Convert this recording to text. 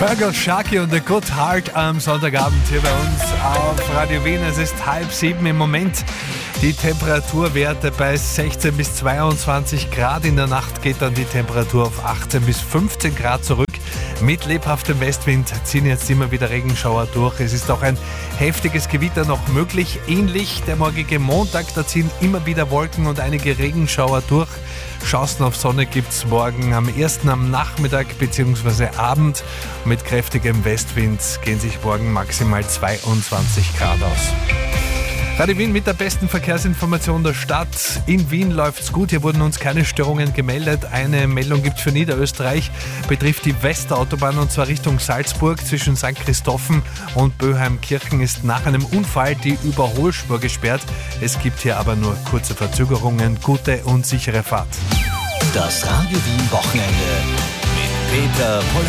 Fergal Sharkey und The Good Heart am Sonntagabend hier bei uns auf Radio Wien. Es ist 6:30 im Moment. Die Temperaturwerte bei 16 bis 22 Grad. In der Nacht geht dann die Temperatur auf 18 bis 15 Grad zurück. Mit lebhaftem Westwind ziehen jetzt immer wieder Regenschauer durch. Es ist auch ein heftiges Gewitter noch möglich. Ähnlich der morgige Montag, da ziehen immer wieder Wolken und einige Regenschauer durch. Chancen auf Sonne gibt es morgen am 1. am Nachmittag bzw. Abend. Mit kräftigem Westwind gehen sich morgen maximal 22 Grad aus. Radio Wien mit der besten Verkehrsinformation der Stadt. In Wien läuft's gut, hier wurden uns keine Störungen gemeldet. Eine Meldung gibt es für Niederösterreich, betrifft die Westautobahn und zwar Richtung Salzburg. Zwischen St. Christophen und Böheimkirchen ist nach einem Unfall die Überholspur gesperrt. Es gibt hier aber nur kurze Verzögerungen. Gute und sichere Fahrt. Das Radio Wien Wochenende mit Peter Polenz.